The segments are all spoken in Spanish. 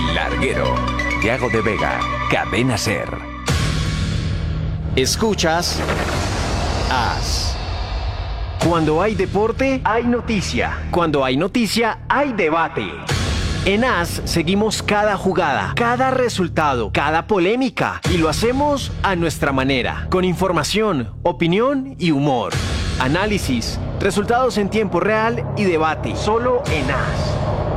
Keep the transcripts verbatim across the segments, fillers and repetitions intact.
El Larguero. Thiago de Vega, Cadena Ser. Escuchas As. Cuando hay deporte, hay noticia. Cuando hay noticia, hay debate. En As seguimos cada jugada, cada resultado, cada polémica y lo hacemos a nuestra manera, con información, opinión y humor. Análisis, resultados en tiempo real y debate, solo en As.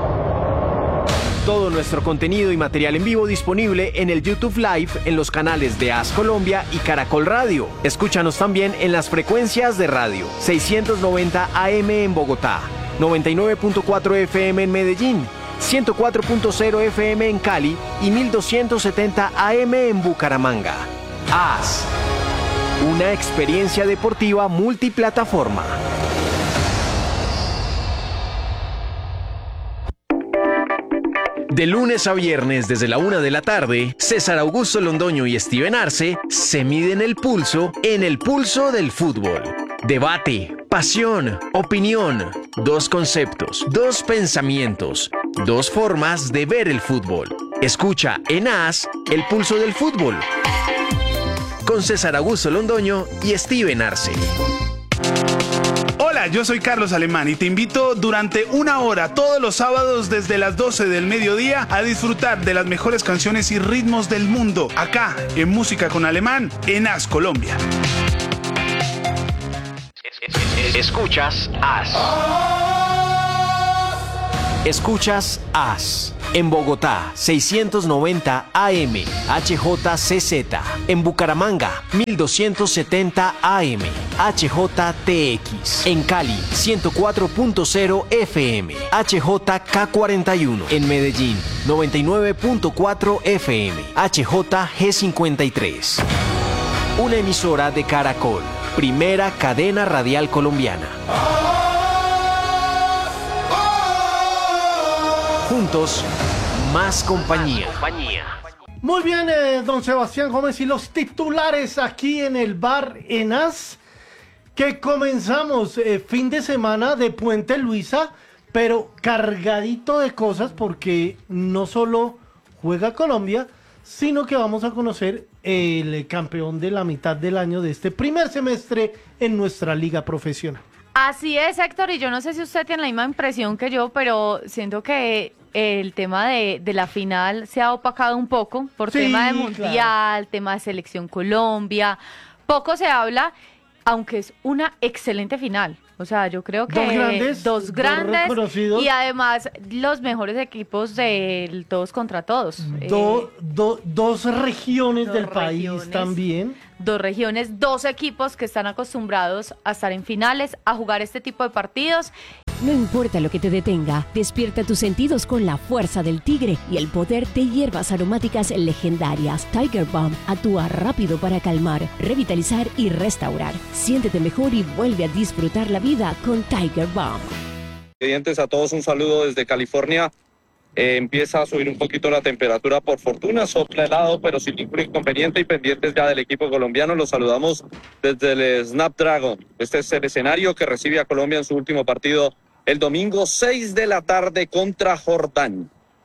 Todo nuestro contenido y material en vivo disponible en el YouTube Live en los canales de As Colombia y Caracol Radio. Escúchanos también en las frecuencias de radio seiscientos noventa A M en Bogotá, noventa y nueve punto cuatro F M en Medellín, ciento cuatro punto cero F M en Cali y mil doscientos setenta A M en Bucaramanga. As, una experiencia deportiva multiplataforma. De lunes a viernes desde la una de la tarde, César Augusto Londoño y Steven Arce se miden el pulso en el pulso del fútbol. Debate, pasión, opinión, dos conceptos, dos pensamientos, dos formas de ver el fútbol. Escucha en As el pulso del fútbol con César Augusto Londoño y Steven Arce. Hola, yo soy Carlos Alemán y te invito durante una hora todos los sábados desde las doce del mediodía a disfrutar de las mejores canciones y ritmos del mundo acá en Música con Alemán en As Colombia. Escuchas As. Escuchas As. En Bogotá, seiscientos noventa A M, H J C Z. En Bucaramanga, mil doscientos setenta A M, H J T X. En Cali, ciento cuatro punto cero F M, H J K cuarenta y uno. En Medellín, noventa y nueve punto cuatro F M, H J G cincuenta y tres. Una emisora de Caracol, primera cadena radial colombiana. Juntos, más compañía. Muy bien, eh, don Sebastián Gómez, y los titulares aquí en el bar en As, que comenzamos eh, fin de semana de Puente Luisa, pero cargadito de cosas porque no solo juega Colombia, sino que vamos a conocer el campeón de la mitad del año de este primer semestre en nuestra liga profesional. Así es, Héctor, y yo no sé si usted tiene la misma impresión que yo, pero siento que el tema de, de la final se ha opacado un poco por Sí, tema de mundial, claro. tema de selección Colombia, poco se habla, aunque es una excelente final. O sea, yo creo que Dos grandes, dos dos grandes reconocidos. y además los mejores equipos del todos contra todos. Do- Eh, do- dos regiones dos del país regiones. también. Dos regiones, dos equipos que están acostumbrados a estar en finales, a jugar este tipo de partidos. No importa lo que te detenga, despierta tus sentidos con la fuerza del tigre y el poder de hierbas aromáticas legendarias. Tiger Balm actúa rápido para calmar, revitalizar y restaurar. Siéntete mejor y vuelve a disfrutar la vida con Tiger Balm. Oyentes, a todos un saludo desde California. Eh, empieza a subir un poquito la temperatura por fortuna, sopla helado, pero sin ningún inconveniente, y pendientes ya del equipo colombiano. Los saludamos desde el Snapdragon. Este es el escenario que recibe a Colombia en su último partido el domingo, seis de la tarde contra Jordán.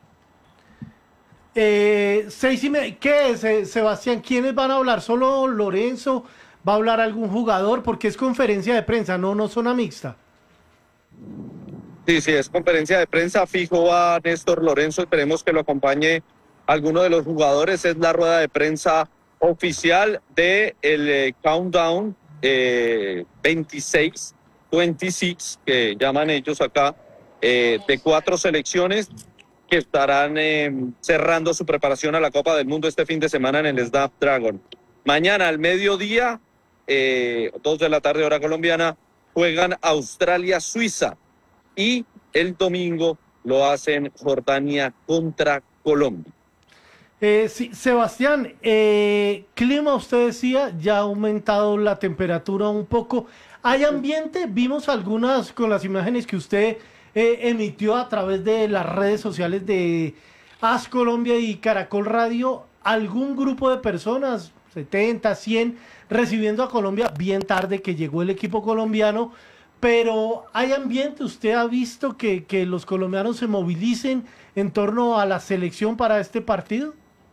Eh, seis y media. ¿Qué es, eh, Sebastián? ¿Quiénes van a hablar? ¿Solo Lorenzo? ¿Va a hablar algún jugador? Porque es conferencia de prensa, no, no zona mixta. Sí, sí, es conferencia de prensa. Fijo a Néstor Lorenzo, esperemos que lo acompañe alguno de los jugadores. Es la rueda de prensa oficial del de eh, Countdown eh, veintiséis, veintiséis, que llaman ellos acá, eh, de cuatro selecciones que estarán eh, cerrando su preparación a la Copa del Mundo este fin de semana en el Snapdragon. Mañana al mediodía, eh, dos de la tarde hora colombiana, juegan Australia-Suiza. Y el domingo lo hacen Jordania contra Colombia. Eh, sí, Sebastián, eh, clima, usted decía, ya ha aumentado la temperatura un poco. ¿Hay ambiente? Vimos algunas con las imágenes que usted eh, emitió a través de las redes sociales de As Colombia y Caracol Radio. ¿Algún grupo de personas, setenta, cien, recibiendo a Colombia? Bien tarde que llegó el equipo colombiano. Pero ¿hay ambiente? ¿Usted ha visto que, que los colombianos se movilicen en torno a la selección para este partido?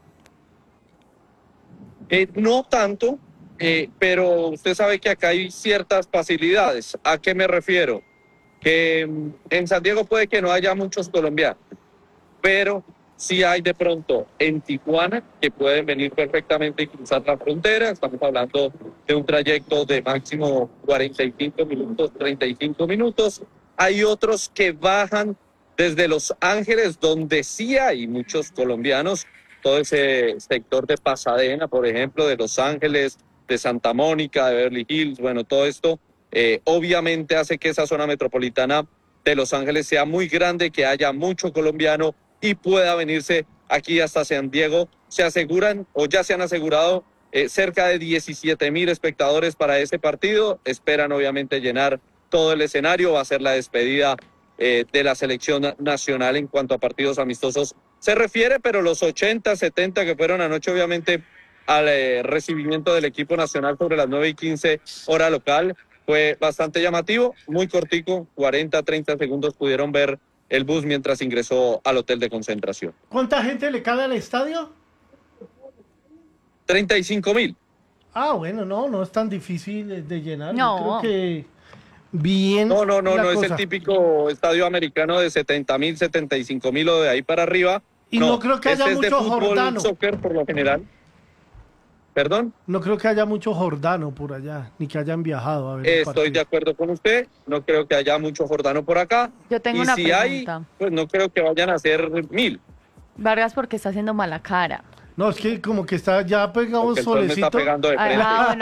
Eh, no tanto, eh, pero usted sabe que acá hay ciertas facilidades. ¿A qué me refiero? Que mm, en San Diego puede que no haya muchos colombianos, pero sí hay de pronto en Tijuana que pueden venir perfectamente y cruzar la frontera. Estamos hablando de un trayecto de máximo cuarenta y cinco minutos, treinta y cinco minutos. Hay otros que bajan desde Los Ángeles, donde sí hay muchos colombianos. Todo ese sector de Pasadena, por ejemplo, de Los Ángeles, de Santa Mónica, de Beverly Hills, bueno, todo esto eh, obviamente hace que esa zona metropolitana de Los Ángeles sea muy grande, que haya mucho colombiano y pueda venirse aquí hasta San Diego. Se aseguran o ya se han asegurado eh, cerca de diecisiete mil espectadores para ese partido. Esperan obviamente llenar todo el escenario. Va a ser la despedida eh, de la selección nacional en cuanto a partidos amistosos se refiere, pero los ochenta, setenta que fueron anoche obviamente al eh, recibimiento del equipo nacional sobre las nueve y quince hora local fue bastante llamativo, muy cortico, cuarenta, treinta segundos pudieron ver el bus mientras ingresó al hotel de concentración. ¿Cuánta gente le cabe al estadio? treinta y cinco mil. Ah, bueno, no, no es tan difícil de, de llenar. No. Yo creo que bien. No, no, no, la no es cosa. el típico estadio americano de setenta mil, setenta y cinco mil o de ahí para arriba. Y no, no creo que haya este mucho es de fútbol, jordano. soccer por lo general. ¿Perdón? No creo que haya mucho jordano por allá, ni que hayan viajado a ver el Estoy partido. de acuerdo con usted, no creo que haya mucho jordano por acá. Yo tengo y una si pregunta. hay, pues no creo que vayan a ser mil. Vargas, porque está haciendo mala cara. No, es que como que está ya pegado un Porque el sol me está solecito. pegando de Ah, frente. bueno,